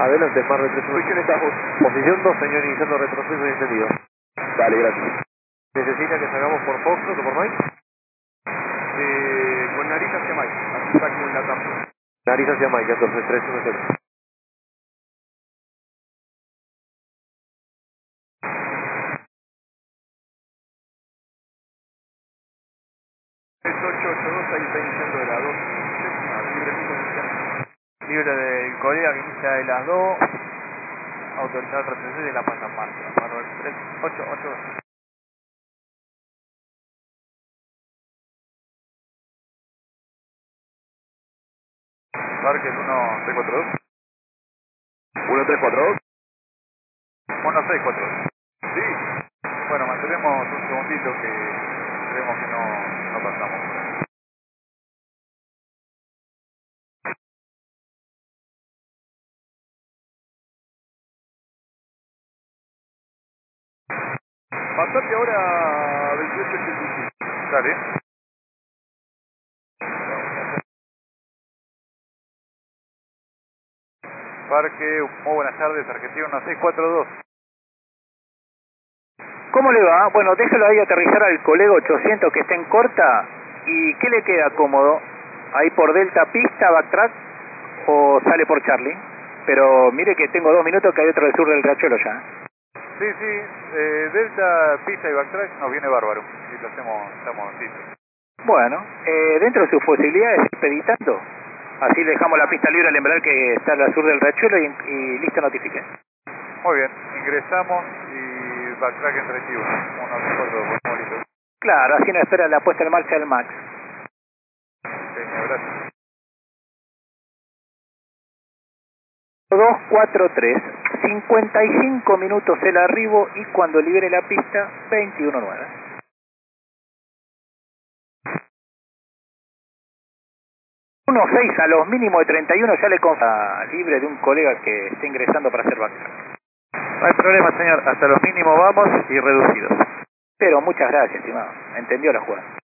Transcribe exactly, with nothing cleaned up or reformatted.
Adelante, Mar de tres uno. Posición estamos. Posición dos, señor, iniciando retroceso y encendido. Dale, gracias. ¿Necesita que salgamos por Foxtrot o por Mike? Eh, con nariz hacia Mike, así saco en la tapa. Nariz hacia Mike, entonces tres uno cero. tres ocho ocho dos, ahí está iniciando de la dos. Libre piso inicial. Libre del colega que inicia de las dos. Autorizar retroceder y la pasa en marcha. Bárbaro tres ocho ocho dos. Parque el uno tres cuatro dos. uno tres cuatro dos. uno seis cuatro dos. Sí. Bueno, mantenemos un segundito que creemos que no, no pasamos. Pasate ahora veintiocho ochenta y cinco. Dale. Parque, muy buenas tardes, Argentina uno seis cuatro dos. ¿Cómo le va? Bueno, déjelo ahí aterrizar al colega ochocientos que está en corta. ¿Y qué le queda cómodo? ¿Ahí por Delta pista, backtrack o sale por Charlie? Pero mire que tengo dos minutos que hay otro del sur del Riachuelo ya. Sí, sí, eh, Delta, pista y backtrack nos viene bárbaro. Y lo hacemos, estamos listos. Bueno, eh, dentro de sus posibilidades, expeditando. Así dejamos la pista libre al embrague que está al sur del Riachuelo y, y listo, notifique. Muy bien, ingresamos y backtrack en treinta y uno. uno seis cuatro dos, bueno, listo. Claro, así no espera la puesta en marcha del Max. Genio, gracias. dos cuatro tres, cincuenta y cinco minutos el arribo y cuando libere la pista, veintiuno nueve. uno seis a los mínimos de treinta y uno ya le consta libre de un colega que está ingresando para hacer backtrack. No hay problema, señor. Hasta los mínimos vamos y reducidos. Pero muchas gracias, estimado. Entendió la jugada.